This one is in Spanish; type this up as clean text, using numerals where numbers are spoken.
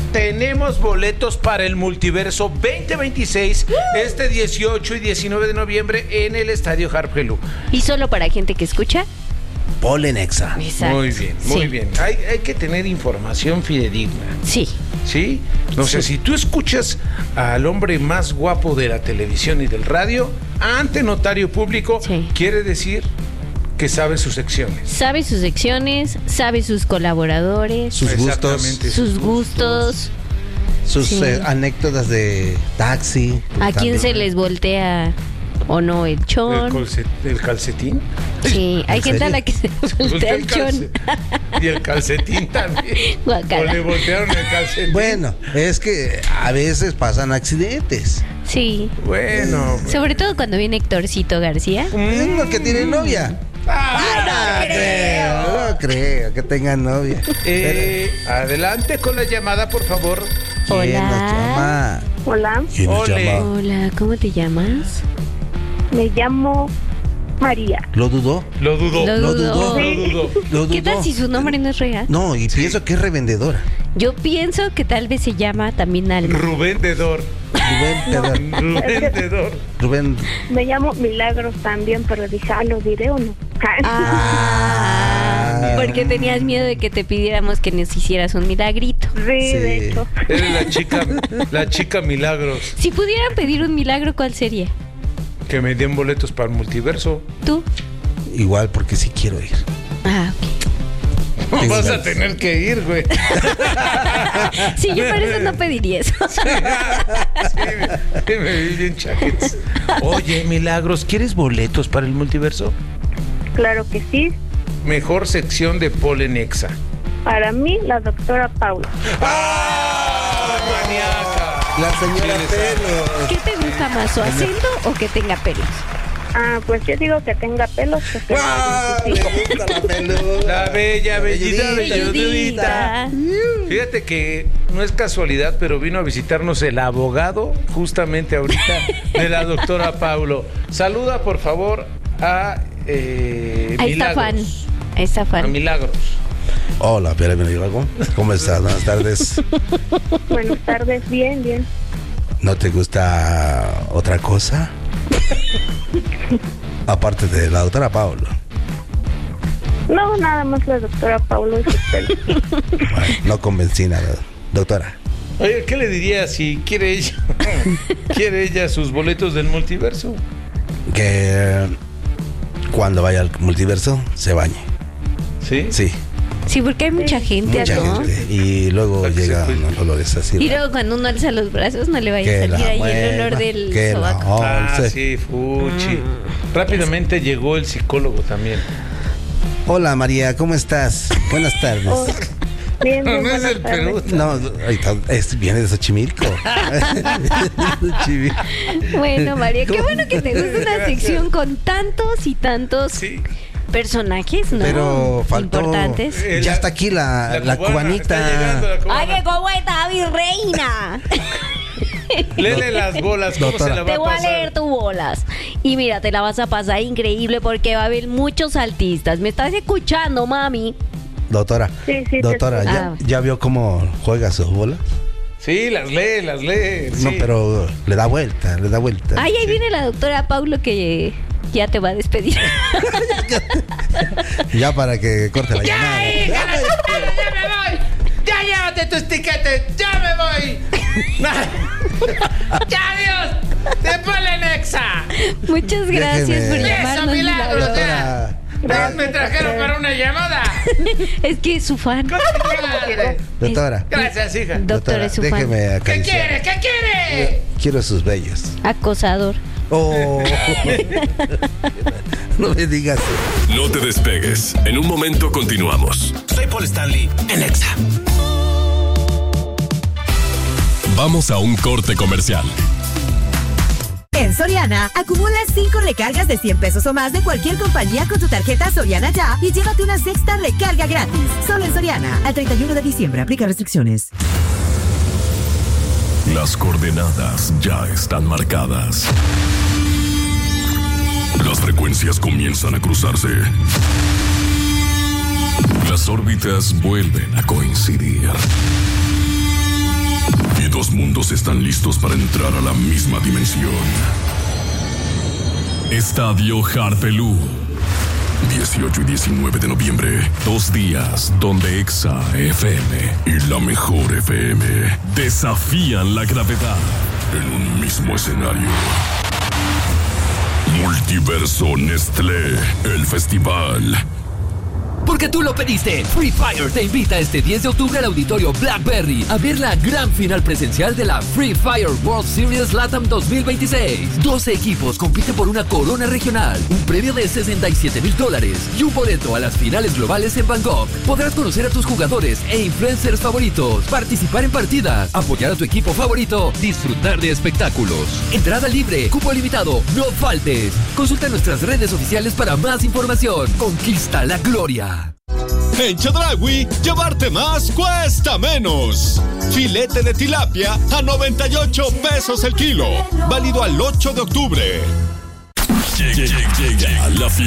tenemos boletos para el Multiverso 2026 este 18 y 19 de noviembre en el Estadio Harp Helú. ¿Y solo para gente que escucha? Polen Exa. Exacto. Muy bien, muy bien. Hay que tener información fidedigna. Sí. ¿Sí? No sé, si tú escuchas al hombre más guapo de la televisión y del radio ante notario público, quiere decir que sabe sus secciones. Sabe sus secciones, sabe sus colaboradores, sus gustos, sus anécdotas de taxi. A quién se les voltea o no el chon. ¿El calcetín? Sí, hay gente a la que se voltea el chon. Y el calcetín también. Guacala. O le voltearon el calcetín. Bueno, es que a veces pasan accidentes. Sí. Bueno. Sobre todo cuando viene Héctorcito García. Es lo que tiene novia. No creo que tenga novia. Adelante con la llamada, por favor. ¿Quién nos llama? Hola. ¿Quién nos llama? Hola, ¿cómo te llamas? Me llamo María. ¿Lo dudó? Lo dudó. ¿Qué tal si su nombre no es real? No, y pienso que es revendedora. Yo pienso que tal vez se llama también Alma. Rubén Dedor. Rubén. Me llamo Milagros también, pero dije, ¿lo diré o no? Porque tenías miedo de que te pidiéramos que nos hicieras un milagrito. Sí, de hecho. Eres la chica Milagros. Si pudieran pedir un milagro, ¿cuál sería? Que me den boletos para el Multiverso. ¿Tú? Igual, porque sí quiero ir. Ok. Vas a tener que ir, güey. Sí, yo por eso no pediría eso. Sí, me vi bien chaquetes. Oye, Milagros, ¿quieres boletos para el Multiverso? Claro que sí. Mejor sección de Polen Exa. Para mí, la doctora Paula. ¡Ah, maníaca! La señora Pelos. ¿Qué te gusta más, su acento o que tenga pelos? Pues yo digo que tenga pelos. Que Le gusta la peluda. La bella, bellita, belludita. Fíjate que no es casualidad, pero vino a visitarnos el abogado justamente ahorita de la doctora Paulo. Saluda, por favor, a Milagros. Ahí está fan. A Milagros. Hola, Pere Milagro. ¿Cómo estás? Buenas tardes. Buenas tardes, bien. ¿No te gusta otra cosa? Aparte de la doctora Paulo. No, nada más la doctora Paulo y sus pelos. Bueno, no convencí nada, doctora. Oye, ¿qué le diría si quiere ella sus boletos del Multiverso? Que cuando vaya al Multiverso se bañe. ¿Sí? Sí. Sí, porque hay mucha gente, ¿no? Y luego llegan unos olores así. Y luego cuando uno alza los brazos no le vaya a salir ahí el olor del sobaco. Sí, fuchi. Rápidamente llegó el psicólogo también. Hola, María, ¿cómo estás? Buenas tardes. Bien, no es el Perú. No, viene de Xochimilco. Bueno, María, qué bueno que te gusta una sección con tantos y tantos personajes, ¿no? Pero faltó importantes. Ya está aquí la cubanita. ¡Ay, qué cubana, virreina! Léele las bolas, ¿cómo se la va Te a voy a pasar? leer tus bolas. Y mira, te la vas a pasar increíble porque va a haber muchos artistas. ¿Me estás escuchando, mami? Doctora, Sí, doctora, ¿ya vio cómo juega sus bolas? Sí, las lee. No, sí. pero le da vuelta. Ay, ahí viene la doctora Paulo que ya te va a despedir. Ya para que corte la llamada. ¡Ya, hija! ¡Ya me voy! ¡Ya llévate tus tiquetes! ¡Ya me voy! ¡Ya, adiós! ¡Te Polen Exa! Muchas gracias por llamarnos. ¡Eso, Milagros! Doctora. Me trajeron para una llamada. Es que es su fan. Doctora. Gracias, hija. Doctora es su fan. Déjeme ¿Qué acariciar. quiere? Quiero sus bellos. Acosador. Oh. No me digas. No te despegues. En un momento continuamos. Soy Paul Stanley en Exa. Vamos a un corte comercial. En Soriana, acumula 5 recargas de 100 pesos o más de cualquier compañía con tu tarjeta Soriana Ya y llévate una sexta recarga gratis. Solo en Soriana, al 31 de diciembre. Aplica restricciones. Las coordenadas ya están marcadas. Las frecuencias comienzan a cruzarse. Las órbitas vuelven a coincidir. mundos están listos para entrar a la misma dimensión. Estadio Harpelú. 18 y 19 de noviembre. 2 días donde Exa FM y la Mejor FM desafían la gravedad en un mismo escenario. Multiverso Nestlé, el festival. Porque tú lo pediste, Free Fire te invita este 10 de octubre al auditorio Blackberry a ver la gran final presencial de la Free Fire World Series LATAM 2026. 12 equipos compiten por una corona regional, un premio de $67,000 y un boleto a las finales globales en Bangkok. Podrás conocer a tus jugadores e influencers favoritos, participar en partidas, apoyar a tu equipo favorito, disfrutar de espectáculos. Entrada libre, cupo limitado, no faltes. Consulta nuestras redes oficiales para más información. Conquista la gloria. En Chedraui, llevarte más cuesta menos. Filete de tilapia a 98 pesos el kilo. Válido al 8 de octubre. Llega la fiesta.